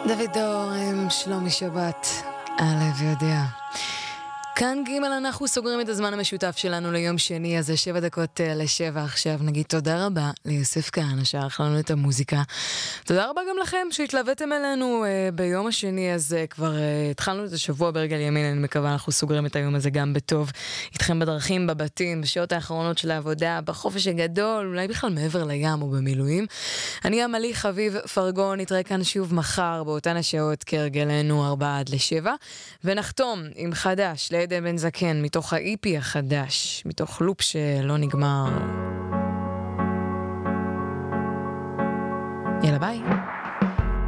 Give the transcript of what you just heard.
דוד דור עם שלומי שבת, הלב יודע. כאן ג' אנחנו סוגרים את הזמן המשותף שלנו ליום שני, אז 7:07 עכשיו. נגיד תודה רבה ליוסף כהנא שערך לנו את המוזיקה. תודה רבה גם לכם שהתלוויתם אלינו ביום השני הזה. כבר התחלנו את השבוע ברגל ימין, אני מקווה אנחנו סוגרים את היום הזה גם בטוב. איתכם בדרכים, בבתים, בשעות האחרונות של העבודה, בחופש הגדול, אולי בכלל מעבר לים או במילואים. אני אמלי חביב פרגון, נתראה כאן שוב מחר באותן השעות כהרגלנו 4-7, ונחתום עם חדש לעדן בן זקן מתוך האיפי החדש, מתוך לופ שלא נגמר. יאללה ביי.